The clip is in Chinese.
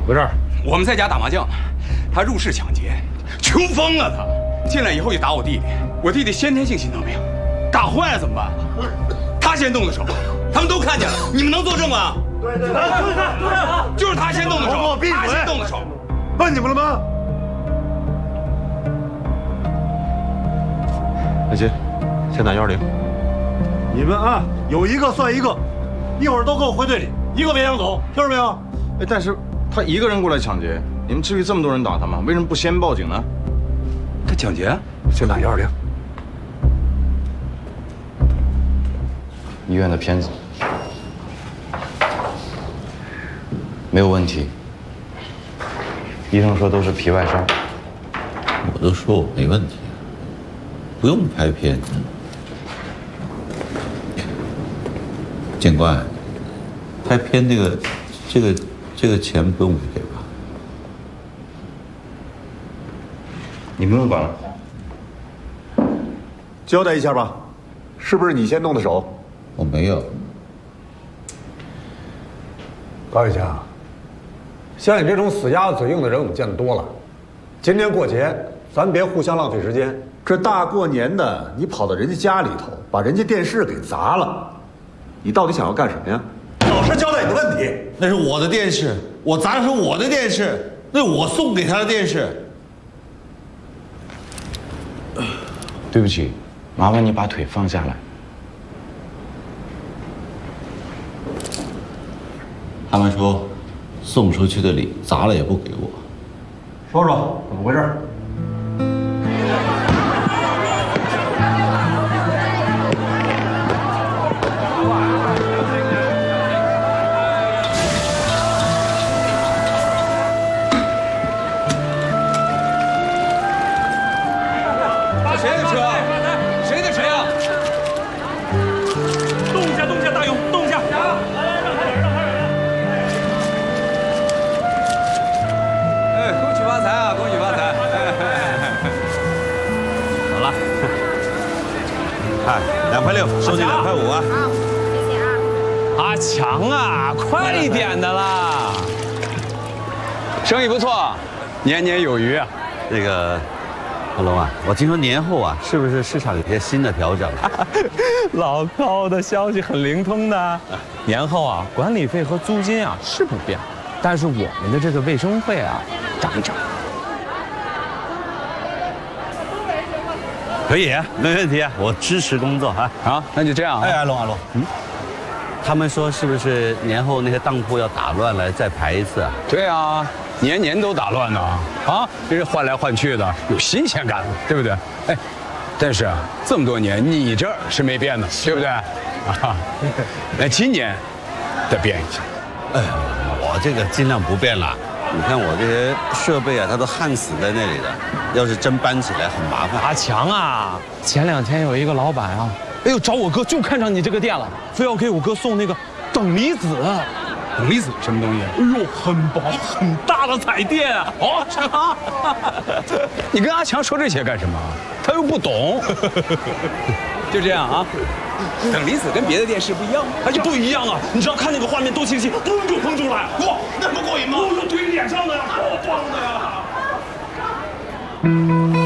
回事？ 我们在家打麻将，他入室抢劫，穷疯了他。进来以后就打我弟弟，我弟弟先天性心脏病，打坏了怎么办？他先动的手，他们都看见了，你们能作证吗？ 对， 就是他先动的手， 闭嘴！ 他先动的手， 问你们了吗？ 阿杰，先打120。 你们啊，有一个算一个，一会儿都给我回队里，一个别想走，听着没有？ 哎，但是他一个人过来抢劫，你们至于这么多人打他吗？为什么不先报警呢？ 他抢劫？ 先打120。 医院的片子没有问题，医生说都是皮外伤。 我都说我没问题，不用拍片。警官，拍片这个钱不用给吧？ 你不用管了。 交代一下吧，是不是你先动的手？ 我没有。 高玉强，像你这种死鸭子嘴硬的人，我们见得多了。今天过节，咱别互相浪费时间。 这大过年的，你跑到人家家里头，把人家电视给砸了，你到底想要干什么呀？老实交代你的问题。 那是我的电视，我砸的是我的电视，那是我送给他的电视。 对不起，麻烦你把腿放下来。 他们说，送出去的礼砸了也不给我。 说说怎么回事？ 谁的车？谁的车呀？ 动一下，动一下，大勇，动一下！ 哎，恭喜发财啊！恭喜发财！ 好了，哎，2.6块，收你2.5块啊！ 好，谢谢啊。 阿强啊，快一点的啦！ 生意不错，年年有余啊。 那个，小龙啊，我听说年后啊，是不是市场有些新的调整？ 老高的消息很灵通的。年后啊，管理费和租金啊是不变，但是我们的这个卫生费啊涨一涨。 可以，没问题，我支持工作啊。 好，那就这样啊。 哎，阿龙，他们说是不是年后那些当铺要打乱了再排一次啊？ 对啊，年年都打乱呢啊，这是换来换去的，有新鲜感，对不对？哎，但是啊，这么多年你这儿是没变的，对不对？啊，那今年得变一下。 哎，我这个尽量不变了。你看我这些设备啊，它都焊死在那里的，要是真搬起来很麻烦。 阿强啊，前2天有一个老板啊，哎呦找我哥就看上你这个店了，非要给我哥送那个等离子。 等离子什么东西？ 哎呦，很薄很大的彩电啊！哦，是吗？ 你跟阿强说这些干什么？他又不懂。就这样啊，等离子跟别的电视不一样吗？ 哎呀，不一样啊！你知道看那个画面多清晰，嘣就喷出来，哇，那不过瘾吗？我就怼脸上的呀，好棒的呀！